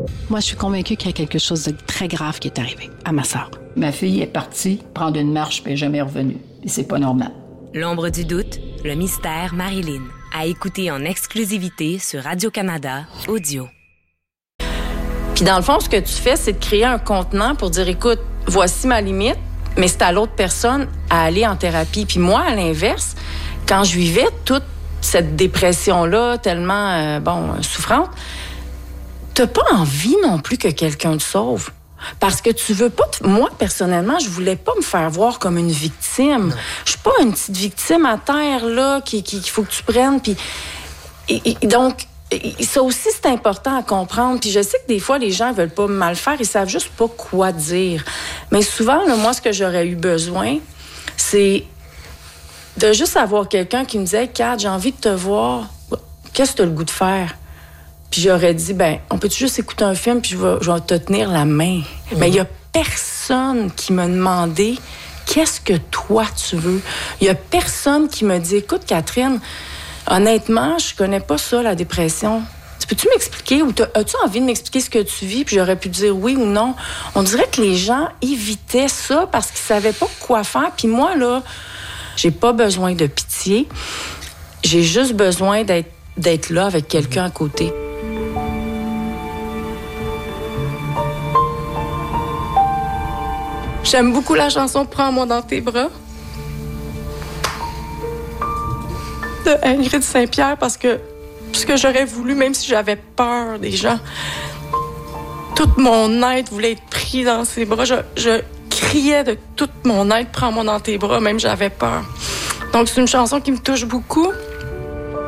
Moi, je suis convaincue qu'il y a quelque chose de très grave qui est arrivé à ma sœur. Ma fille est partie prendre une marche puis elle n'est jamais revenue. Et c'est pas normal. L'ombre du doute, le mystère Marilyn. À écouter en exclusivité sur Radio-Canada Audio. Puis dans le fond, ce que tu fais, c'est de créer un contenant pour dire, écoute, voici ma limite, mais c'est à l'autre personne à aller en thérapie. Puis moi, à l'inverse, quand je vivais toute cette dépression-là, tellement, souffrante, t'as pas envie non plus que quelqu'un te sauve. Parce que tu veux pas... Moi, personnellement, je voulais pas me faire voir comme une victime. Je suis pas une petite victime à terre, là, qu'il faut que tu prennes. Puis, donc, ça aussi, c'est important à comprendre. Puis je sais que des fois, les gens veulent pas mal faire. Ils savent juste pas quoi dire. Mais souvent, là, moi, ce que j'aurais eu besoin, c'est de juste avoir quelqu'un qui me disait « Kat, j'ai envie de te voir. Qu'est-ce que tu as le goût de faire? » Puis j'aurais dit, on peut-tu juste écouter un film puis je vais te tenir la main. Mais il y a personne qui m'a demandé qu'est-ce que toi tu veux. Il y a personne qui me dit, écoute Catherine, honnêtement, je connais pas ça, la dépression. Peux-tu m'expliquer ou as-tu envie de m'expliquer ce que tu vis? Puis j'aurais pu dire oui ou non. On dirait que les gens évitaient ça parce qu'ils savaient pas quoi faire. Puis moi, là, j'ai pas besoin de pitié. J'ai juste besoin d'être là avec quelqu'un à côté. J'aime beaucoup la chanson « Prends-moi dans tes bras » de Ingrid Saint-Pierre parce que ce que j'aurais voulu, même si j'avais peur des gens, toute mon être voulait être pris dans ses bras. Je criais de toute mon être « Prends-moi dans tes bras », même j'avais peur. Donc c'est une chanson qui me touche beaucoup.